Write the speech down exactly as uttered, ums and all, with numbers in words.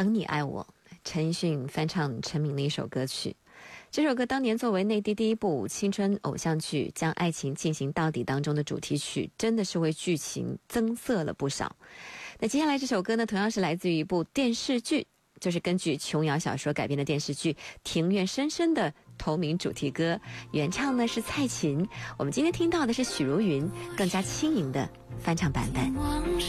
等你爱我，陈奕迅翻唱成名的一首歌曲。这首歌当年作为内地第一部青春偶像剧《将爱情进行到底》当中的主题曲，真的是为剧情增色了不少。那接下来这首歌呢，同样是来自于一部电视剧，就是根据琼瑶小说改编的电视剧《庭院深深》的同名主题歌，原唱呢是蔡琴。我们今天听到的是许茹芸更加轻盈的翻唱版本。